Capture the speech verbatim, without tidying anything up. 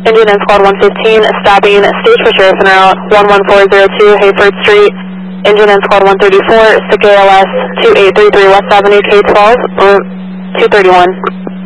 Engine and Squad one fifteen, stopping stage for sheriff en route one one four zero two Hayford Street. Engine and Squad one thirty-four, stick A L S two eight three three West Avenue, K twelve, two thirty-one.